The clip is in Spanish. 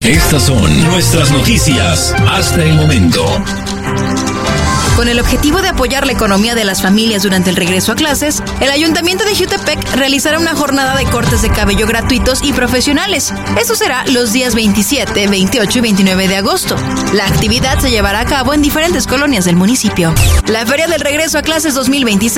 Estas son nuestras noticias hasta el momento. Con el objetivo de apoyar la economía de las familias durante el regreso a clases, el Ayuntamiento de Jiutepec realizará una jornada de cortes de cabello gratuitos y profesionales. Eso será los días 27, 28 y 29 de agosto. La actividad se llevará a cabo en diferentes colonias del municipio. La Feria del Regreso a Clases 2026